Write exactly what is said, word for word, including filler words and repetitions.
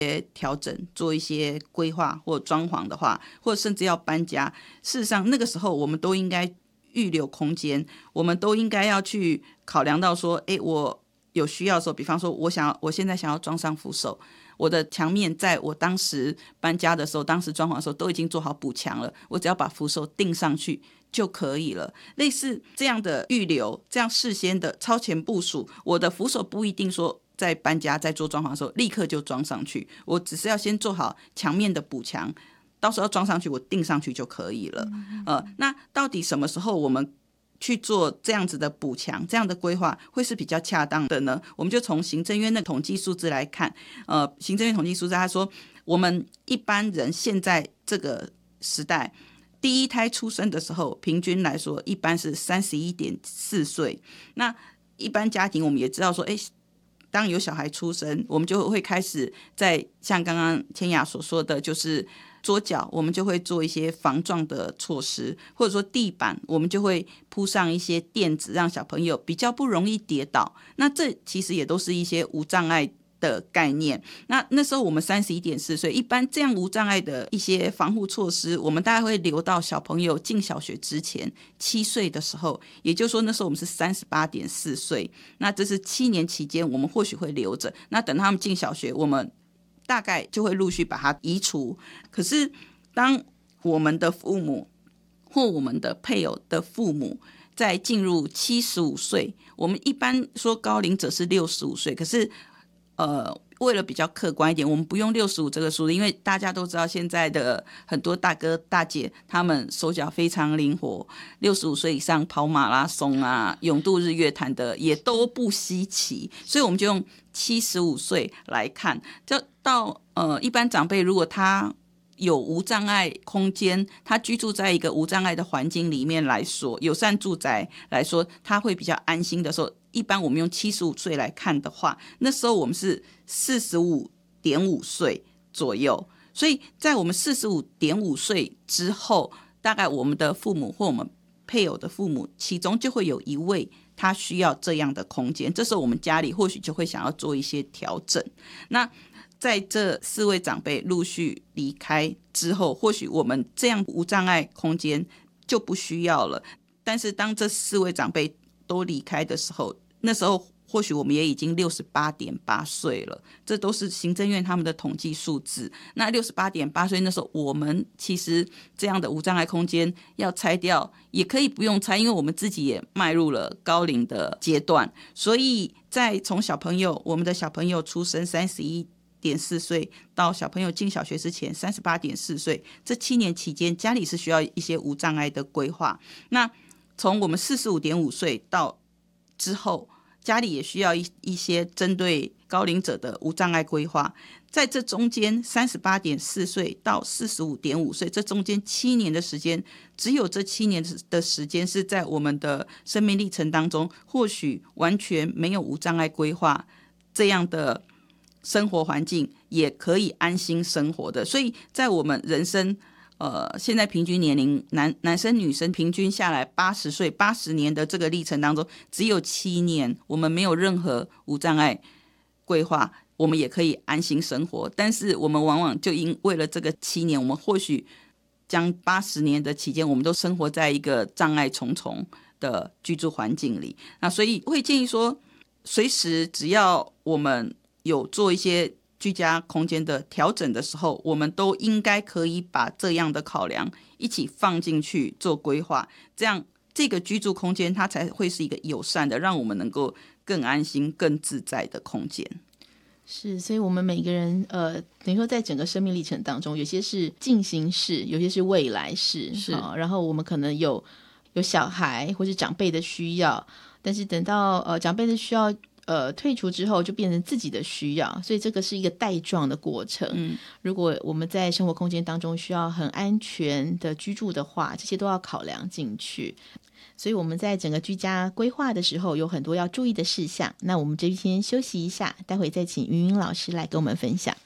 调整，做一些规划或装潢的话，或者甚至要搬家，事实上那个时候我们都应该预留空间，我们都应该要去考量到说，诶，我有需要的时候，比方说我想要，我现在想要装上扶手，我的墙面在我当时搬家的时候，当时装潢的时候都已经做好补墙了，我只要把扶手钉上去就可以了。类似这样的预留，这样事先的超前部署，我的扶手不一定说在搬家在做装潢的时候立刻就装上去，我只是要先做好墙面的补强，到时候要装上去我钉上去就可以了。呃，那到底什么时候我们去做这样子的补强，这样的规划会是比较恰当的呢？我们就从行政院的统计数字来看，呃，行政院统计数字他说，我们一般人现在这个时代，第一胎出生的时候，平均来说一般是三十一点四岁。那一般家庭我们也知道说，哎，当有小孩出生，我们就会开始在像刚刚千雅所说的，就是桌角我们就会做一些防撞的措施，或者说地板我们就会铺上一些垫子，让小朋友比较不容易跌倒。那这其实也都是一些无障碍的概念。那那时候我们三十一点四岁，一般这样无障碍的一些防护措施，我们大概会留到小朋友进小学之前七岁的时候，也就是说那时候我们是三十八点四岁，那这是七年期间我们或许会留着，那等他们进小学，我们大概就会陆续把它移除。可是当我们的父母或我们的配偶的父母在进入七十五岁，我们一般说高龄者是六十五岁，可是呃，为了比较客观一点，我们不用六十五这个数字，因为大家都知道现在的很多大哥大姐他们手脚非常灵活，六十五岁以上跑马拉松啊、泳渡日月潭的也都不稀奇，所以我们就用七十五岁来看。就到呃一般长辈如果他有无障碍空间，他居住在一个无障碍的环境里面来说，友善住宅来说，他会比较安心的时候，一般我们用七十五岁来看的话，那时候我们是四十五点五岁左右。所以在我们四十五点五岁之后，大概我们的父母或我们配偶的父母其中就会有一位他需要这样的空间，这时候我们家里或许就会想要做一些调整。那在这四位长辈陆续离开之后，或许我们这样无障碍空间就不需要了。但是当这四位长辈都离开的时候，那时候或许我们也已经六十八点八岁了，这都是行政院他们的统计数字。那六十八点八岁那时候，我们其实这样的无障碍空间要拆掉也可以不用拆，因为我们自己也迈入了高龄的阶段。所以在从小朋友我们的小朋友出生三十一点四岁到小朋友进小学之前三十八点四岁，这七年期间家里是需要一些无障碍的规划。那从我们四十五点五岁到之后，家里也需要 一, 一些针对高龄者的无障碍规划。在这中间三十八点四岁到四十五点五岁，这中间七年的时间，只有这七年的时间是在我们的生命历程当中或许完全没有无障碍规划这样的生活环境也可以安心生活的。所以在我们人生呃，现在平均年龄 男, 男生女生平均下来八十岁八十年的这个历程当中，只有七年我们没有任何无障碍规划，我们也可以安心生活。但是我们往往就因为了这个七年，我们或许将八十年的期间我们都生活在一个障碍重重的居住环境里。那所以会建议说，随时只要我们有做一些居家空间的调整的时候，我们都应该可以把这样的考量一起放进去做规划，这样这个居住空间它才会是一个友善的，让我们能够更安心更自在的空间。 是，所以我们每个人呃，等于说在整个生命历程当中，有些是进行式，有些是未来式，是、哦、然后我们可能有有小孩或是长辈的需要，但是等到呃长辈的需要呃，退出之后就变成自己的需要，所以这个是一个带状的过程、嗯、如果我们在生活空间当中需要很安全的居住的话，这些都要考量进去。所以我们在整个居家规划的时候有很多要注意的事项。那我们这边先休息一下，待会再请云云老师来跟我们分享。